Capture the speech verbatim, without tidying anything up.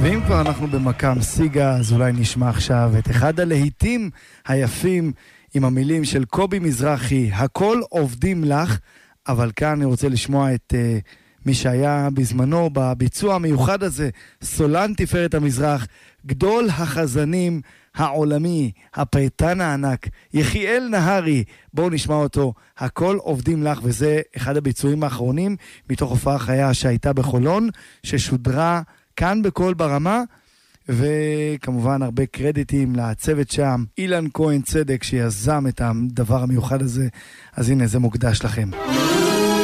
ואם כבר אנחנו במקם סיגה, אז אולי נשמע עכשיו את אחד הלהיטים היפים עם המילים של קובי מזרחי, הכל עובדים לך, אבל כאן אני רוצה לשמוע את uh, מי שהיה בזמנו בביצוע המיוחד הזה, סולן תפארת המזרח, גדול החזנים העולמי, הפייטן הענק, יחיאל נהרי. בואו נשמע אותו, הכל עובדים לך, וזה אחד הביצועים האחרונים מתוך הופעה חיה שהייתה בחולון, ששודרה כאן בכל ברמה, וכמובן הרבה קרדיטים לצוות שם, אילן כהן צדק שיזם את הדבר המיוחד הזה, אז הנה זה מוקדש לכם.